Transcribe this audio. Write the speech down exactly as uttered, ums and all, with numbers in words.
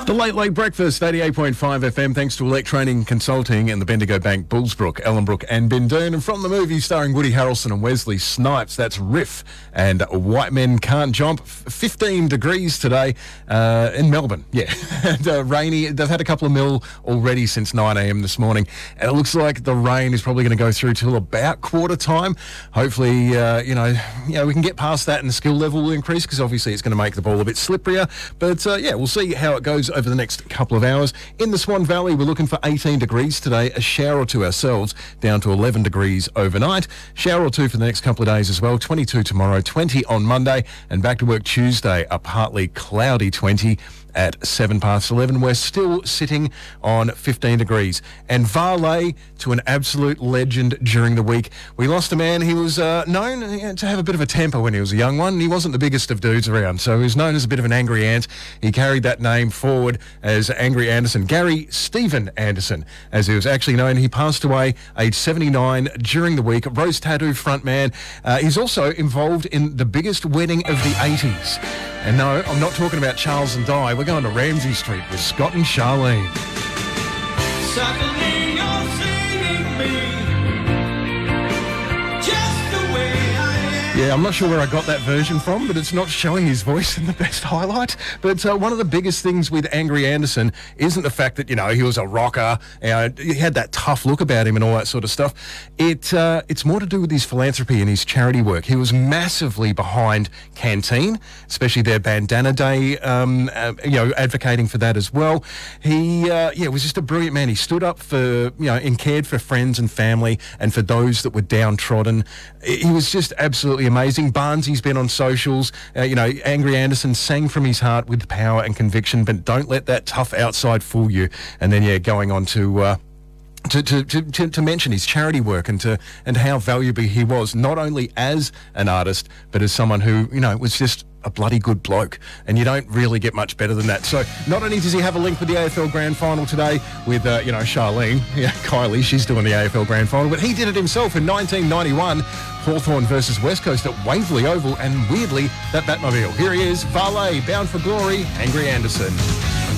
The Late Late Breakfast, eighty-eight point five F M, thanks to Elect Training Consulting and the Bendigo Bank, Bullsbrook, Ellenbrook and Bindoon. And from the movie starring Woody Harrelson and Wesley Snipes, that's Riff and White Men Can't Jump. fifteen degrees today uh, in Melbourne, yeah. and uh, rainy. They've had a couple of mil already since nine a m this morning. And it looks like the rain is probably going to go through till about quarter time. Hopefully, uh, you know, you know, we can get past that and the skill level will increase because obviously it's going to make the ball a bit slipperier. But uh, yeah, we'll see how it goes over the next couple of hours. In the Swan Valley, we're looking for eighteen degrees today, a shower or two ourselves, down to eleven degrees overnight. Shower or two for the next couple of days as well, twenty-two tomorrow, twenty on Monday, and back to work Tuesday, a partly cloudy twenty. At seven past eleven, we're still sitting on fifteen degrees. And Varley, to an absolute legend during the week. We lost a man. He was uh, known to have a bit of a temper when he was a young one. He wasn't the biggest of dudes around, so he was known as a bit of an angry ant. He carried that name forward as Angry Anderson. Gary Stephen Anderson, as he was actually known. He passed away age seventy-nine during the week. Rose Tattoo frontman. Uh, he's also involved in the biggest wedding of the eighties. And no, I'm not talking about Charles and Di. We're going to Ramsay Street with Scott and Charlene. Suddenly you're seeing me just the way I am. Yeah, I'm not sure where I got that version from, but it's not showing his voice in the best highlight. But uh, one of the biggest things with Angry Anderson isn't the fact that, you know, he was a rocker, uh, he had that tough look about him and all that sort of stuff. It uh, It's more to do with his philanthropy and his charity work. He was massively behind Canteen, especially their Bandana Day, um, uh, you know, advocating for that as well. He, uh, yeah, was just a brilliant man. He stood up for, you know, and cared for friends and family and for those that were downtrodden. He was just absolutely amazing. Barnsley's been on socials. Uh, you know, Angry Anderson sang from his heart with power and conviction, but don't let that tough outside fool you. And then, yeah, going on to... Uh, To, to, to, to mention his charity work and to and how valuable he was, not only as an artist, but as someone who, you know, was just a bloody good bloke. And you don't really get much better than that. So not only does he have a link with the A F L Grand Final today with, uh, you know, Charlene, yeah, Kylie, she's doing the A F L Grand Final, but he did it himself in nineteen ninety-one, Hawthorn versus West Coast at Waverley Oval, and weirdly, that Batmobile. Here he is, Varley, Bound for Glory, Angry Anderson.